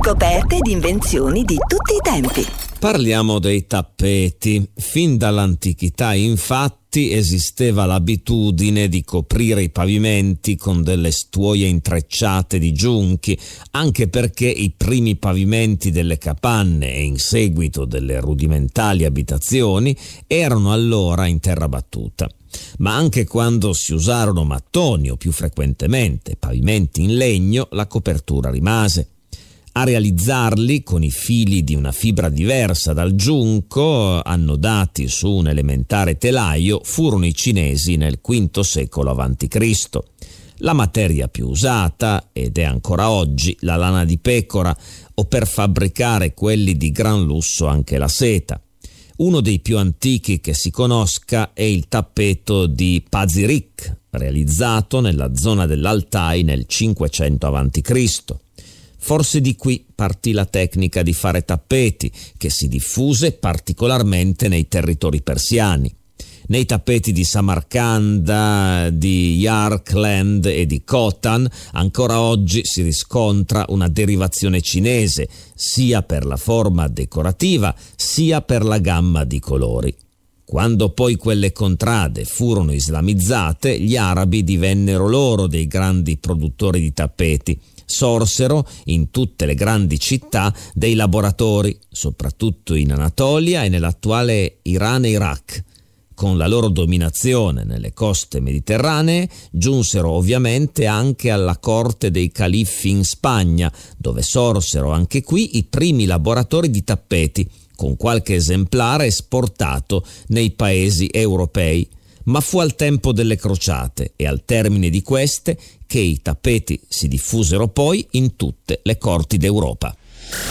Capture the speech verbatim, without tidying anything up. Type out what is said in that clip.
Scoperte ed invenzioni di tutti i tempi. Parliamo dei tappeti. Fin dall'antichità, infatti, esisteva l'abitudine di coprire i pavimenti con delle stuoie intrecciate di giunchi, anche perché i primi pavimenti delle capanne e in seguito delle rudimentali abitazioni erano allora in terra battuta. Ma anche quando si usarono mattoni o più frequentemente pavimenti in legno, la copertura rimase. A realizzarli con i fili di una fibra diversa dal giunco, annodati su un elementare telaio, furono i cinesi nel quinto secolo avanti Cristo. La materia più usata, ed è ancora oggi, la lana di pecora, o per fabbricare quelli di gran lusso anche la seta. Uno dei più antichi che si conosca è il tappeto di Pazyryk, realizzato nella zona dell'Altai nel cinquecento avanti Cristo. Forse di qui partì la tecnica di fare tappeti, che si diffuse particolarmente nei territori persiani. Nei tappeti di Samarcanda, di Yarkand e di Khotan ancora oggi si riscontra una derivazione cinese, sia per la forma decorativa, sia per la gamma di colori. Quando poi quelle contrade furono islamizzate, gli arabi divennero loro dei grandi produttori di tappeti. Sorsero in tutte le grandi città dei laboratori, soprattutto in Anatolia e nell'attuale Iran e Iraq. Con la loro dominazione nelle coste mediterranee giunsero ovviamente anche alla corte dei califfi in Spagna, dove sorsero anche qui i primi laboratori di tappeti, con qualche esemplare esportato nei paesi europei. Ma fu al tempo delle crociate e al termine di queste che i tappeti si diffusero poi in tutte le corti d'Europa.